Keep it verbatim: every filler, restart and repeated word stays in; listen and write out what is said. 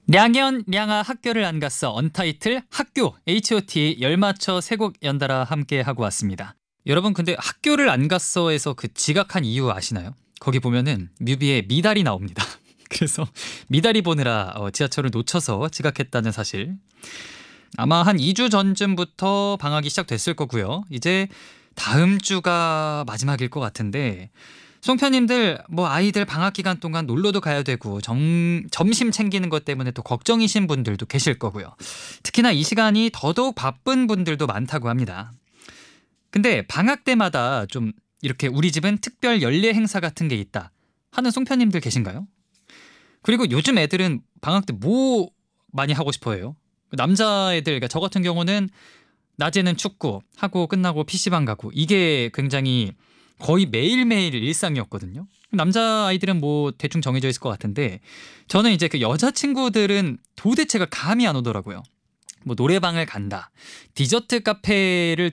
량연 량아 학교를 안 갔어 언타이틀 학교 에이치 오 티 열 맞춰 세 곡 연달아 함께 하고 왔습니다. 여러분 근데 학교를 안 갔어에서 그 지각한 이유 아시나요? 거기 보면은 뮤비에 미달이 나옵니다. 그래서 미달이 보느라 어, 지하철을 놓쳐서 지각했다는 사실. 아마 한 이 주 전쯤부터 방학이 시작됐을 거고요. 이제 다음 주가 마지막일 것 같은데 송편님들 뭐 아이들 방학 기간 동안 놀러도 가야 되고 점, 점심 챙기는 것 때문에 또 걱정이신 분들도 계실 거고요. 특히나 이 시간이 더더욱 바쁜 분들도 많다고 합니다. 근데 방학 때마다 좀 이렇게 우리 집은 특별 연례 행사 같은 게 있다 하는 송편님들 계신가요? 그리고 요즘 애들은 방학 때 뭐 많이 하고 싶어 해요? 남자애들, 그러니까 저 같은 경우는 낮에는 축구 하고 끝나고 피시방 가고 이게 굉장히 거의 매일매일 일상이었거든요. 남자아이들은 뭐 대충 정해져 있을 것 같은데 저는 이제 그 여자친구들은 도대체가 감이 안 오더라고요. 뭐 노래방을 간다, 디저트 카페를